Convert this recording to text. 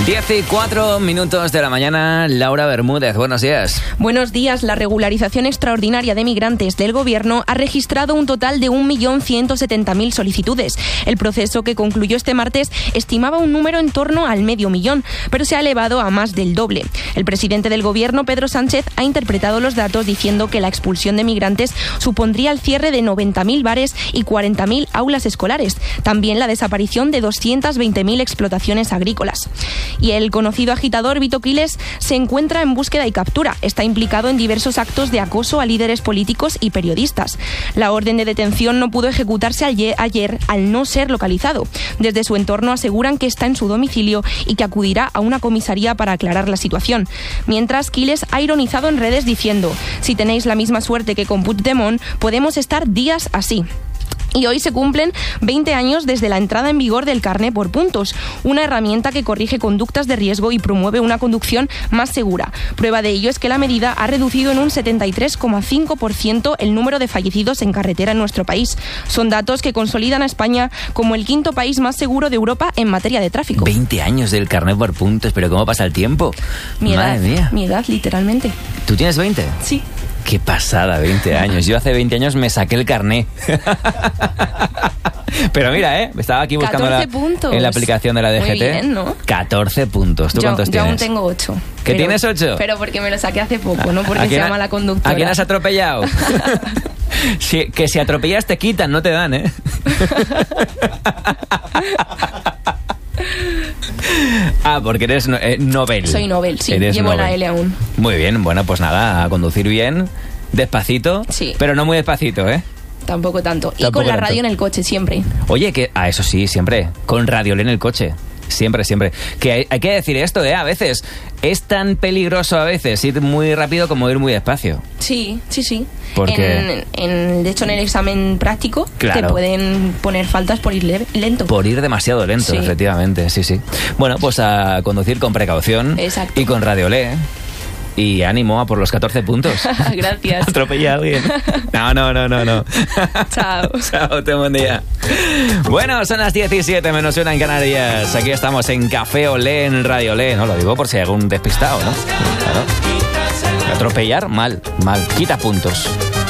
10:04 de la mañana, Laura Bermúdez, buenos días. Buenos días. La regularización extraordinaria de migrantes del Gobierno ha registrado un total de 1.170.000 solicitudes. El proceso, que concluyó este martes, estimaba un número en torno al 500.000, pero se ha elevado a más del doble. El presidente del Gobierno, Pedro Sánchez, ha interpretado los datos diciendo que la expulsión de migrantes supondría el cierre de 90.000 bares y 40.000 aulas escolares, también la desaparición de 220.000 explotaciones agrícolas. Y el conocido agitador Vito Quiles se encuentra en búsqueda y captura. Está implicado en diversos actos de acoso a líderes políticos y periodistas. La orden de detención no pudo ejecutarse ayer al no ser localizado. Desde su entorno aseguran que está en su domicilio y que acudirá a una comisaría para aclarar la situación. Mientras, Quiles ha ironizado en redes diciendo: si tenéis la misma suerte que con Puigdemont, podemos estar días así. Y hoy se cumplen 20 años desde la entrada en vigor del carné por puntos, una herramienta que corrige conductas de riesgo y promueve una conducción más segura. Prueba de ello es que la medida ha reducido en un 73,5% el número de fallecidos en carretera en nuestro país. Son datos que consolidan a España como el quinto país más seguro de Europa en materia de tráfico. 20 años del carné por puntos, pero ¿cómo pasa el tiempo? Madre mía. Mi edad, literalmente. ¿Tú tienes 20? Sí. Qué pasada, 20 años. Yo hace 20 años me saqué el carné. Pero mira, estaba aquí buscando en la aplicación de la DGT. Muy bien, ¿no? 14 puntos. ¿Tú cuántos tienes? Yo aún tengo 8. ¿Qué tienes 8? Pero porque me lo saqué hace poco, no porque sea mala conductora. ¿A quién has atropellado? Que si atropellas te quitan, no te dan, ¿eh? Porque eres Nobel. Soy Nobel, sí. Eres llevo Nobel. La L aún. Muy bien, bueno, pues nada, a conducir bien, despacito, sí. Pero no muy despacito, ¿eh? Tampoco tanto. Y Tampoco con la tanto. radio en el coche, siempre. Oye, eso sí, siempre. Con Radiolé en el coche. Siempre, siempre. Que hay que decir esto, a veces es tan peligroso a veces ir muy rápido como ir muy despacio. Sí. Porque de hecho, en el examen práctico te pueden poner faltas por ir lento. Por ir demasiado lento, sí. Efectivamente, sí. Bueno, pues a conducir con precaución. Exacto. Y con Radiolé. Y ánimo a por los 14 puntos. Gracias. Atropella a alguien. No. Chao. Chao, ten buen día. Bueno, son las 17:01 en Canarias. Aquí estamos en Café Olé, en Radio Olé. No, lo digo por si hay algún despistado, ¿no? Claro. Atropellar, mal. Quita puntos.